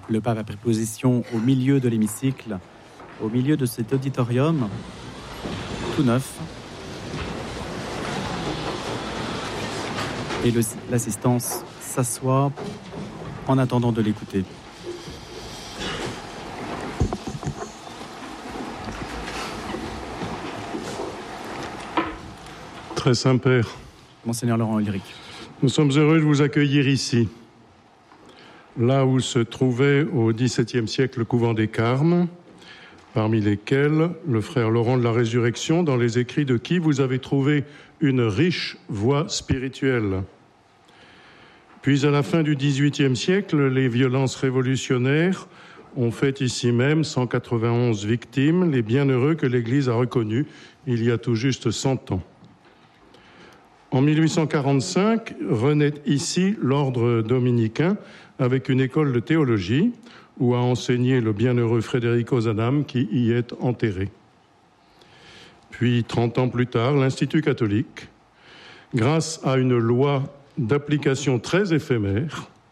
Le pape a pris position au milieu de l'hémicycle, au milieu de cet auditorium, tout neuf. Et l'assistance s'assoit en attendant de l'écouter. Très Saint-Père, Monseigneur Laurent Ulrich, nous sommes heureux de vous accueillir ici, là où se trouvait au XVIIe siècle le couvent des Carmes, parmi lesquels le frère Laurent de la Résurrection, dans les écrits de qui vous avez trouvé une riche voie spirituelle. Puis à la fin du XVIIIe siècle, les violences révolutionnaires ont fait ici même 191 victimes, les bienheureux que l'Église a reconnus il y a tout juste 100 ans. En 1845, renaît ici l'ordre dominicain avec une école de théologie où a enseigné le bienheureux Federico Zadam qui y est enterré. Puis 30 ans plus tard, l'Institut catholique, grâce à une loi d'application très éphémère,